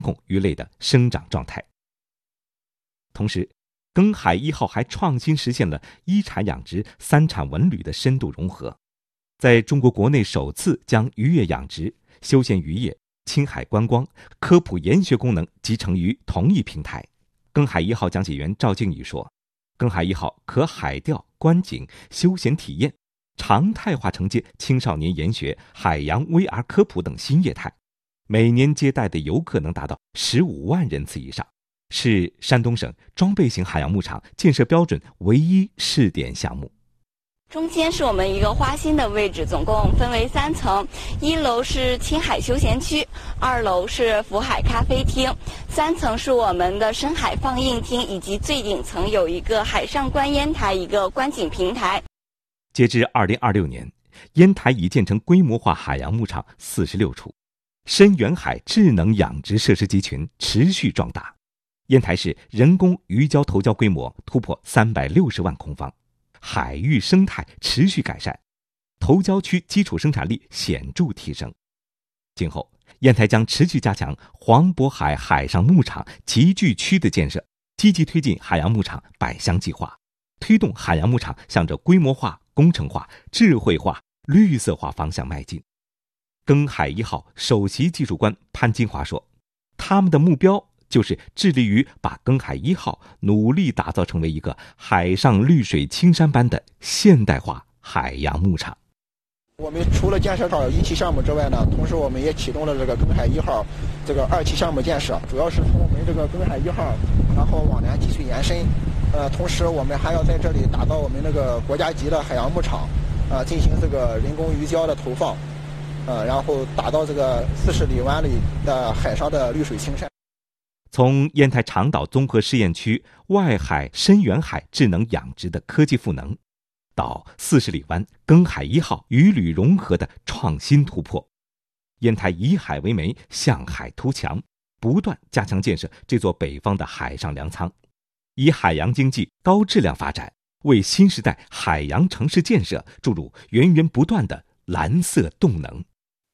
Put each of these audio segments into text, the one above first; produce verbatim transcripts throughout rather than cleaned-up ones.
控鱼类的生长状态。同时，庚海一号还创新实现了一产养殖、三产文旅的深度融合，在中国国内首次将渔业养殖、休闲渔业、青海观光、科普研学功能集成于同一平台。庚海一号讲解员赵静宇说，庚海一号可海钓、观景、休闲体验，常态化承接青少年研学、海洋 V R 科普等新业态，每年接待的游客能达到十五万人次以上，是山东省装备型海洋牧场建设标准唯一试点项目。 中间是我们一个花心的位置，总共分为三层，一楼是青海休闲区，二楼是福海咖啡厅，三层是我们的深海放映厅，以及最顶层有一个海上观烟台，一个观景平台。 截至二零二六年，烟台已建成规模化海洋牧场四十六处，深远海智能养殖设施集群持续壮大。烟台市人工鱼礁投礁规模突破三百六十万空方，海域生态持续改善，投礁区基础生产力显著提升。今后，烟台将持续加强黄渤海海上牧场集聚区的建设，积极推进海洋牧场百乡计划，推动海洋牧场向着规模化、工程化、智慧化、绿色化方向迈进。庚海一号首席技术官潘金华说，他们的目标就是致力于把庚海一号努力打造成为一个海上绿水青山般的现代化海洋牧场。 我们除了建设好一期项目之外呢，同时我们也启动了这个庚海一号这个二期项目建设，主要是从我们这个庚海一号，然后往南继续延伸。呃，同时我们还要在这里打造我们那个国家级的海洋牧场，呃，进行这个人工鱼礁的投放，呃，然后打造这个四十里湾里的海上的绿水青山。 从烟台长岛综合试验区外海深远海智能养殖的科技赋能，到四十里湾庚海一号鱼旅融合的创新突破，烟台以海为媒，向海图强，不断加强建设这座北方的海上粮仓，以海洋经济高质量发展，为新时代海洋城市建设注入源源不断的蓝色动能。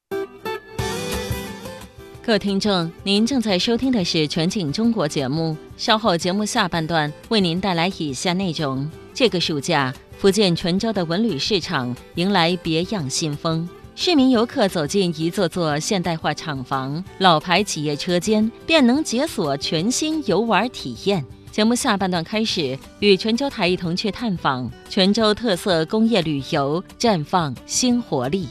各位听众，您正在收听的是全景中国节目，稍后节目下半段为您带来以下内容。这个暑假，福建泉州的文旅市场迎来别样新风，市民游客走进一座座现代化厂房，老牌企业车间便能解锁全新游玩体验。节目下半段开始，与泉州台一同去探访泉州特色工业旅游，绽放新活力。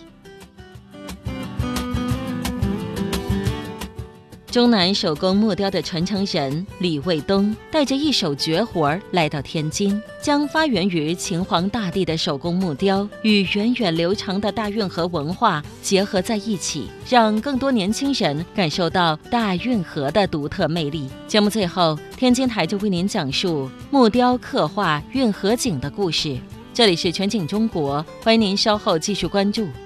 中南手工木雕的传承人李卫东带着一手绝活来到天津，将发源于秦皇大帝的手工木雕与源远流长的大运河文化结合在一起，让更多年轻人感受到大运河的独特魅力。节目最后，天津台就为您讲述木雕刻画运河景的故事。这里是全景中国，欢迎您稍后继续关注。